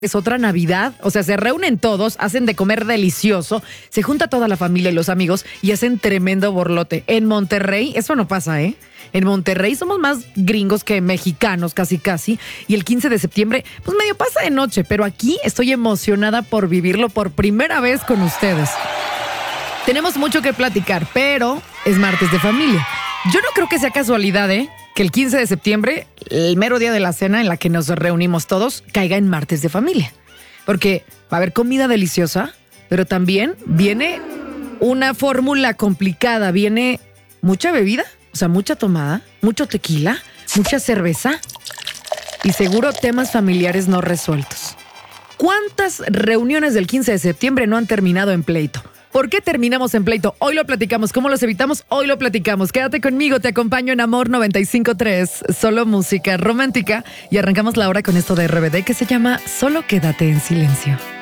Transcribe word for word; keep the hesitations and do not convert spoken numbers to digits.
Es otra Navidad, o sea, se reúnen todos, hacen de comer delicioso, se junta toda la familia y los amigos y hacen tremendo borlote. En Monterrey, eso no pasa, ¿eh? En Monterrey somos más gringos que mexicanos, casi casi, y el quince de septiembre, pues medio pasa de noche, pero aquí estoy emocionada por vivirlo por primera vez con ustedes. Tenemos mucho que platicar, pero es martes de familia. Yo no creo que sea casualidad, ¿eh? Que el quince de septiembre, el mero día de la cena en la que nos reunimos todos, caiga en martes de familia. Porque va a haber comida deliciosa, pero también viene una fórmula complicada, viene mucha bebida, o sea, mucha tomada, mucho tequila, mucha cerveza y seguro temas familiares no resueltos. ¿Cuántas reuniones del quince de septiembre no han terminado en pleito? ¿Por qué terminamos en pleito? Hoy lo platicamos. ¿Cómo los evitamos? Hoy lo platicamos. Quédate conmigo, te acompaño en Amor noventa y cinco punto tres, solo música romántica. Y arrancamos la hora con esto de R B D que se llama Solo quédate en silencio.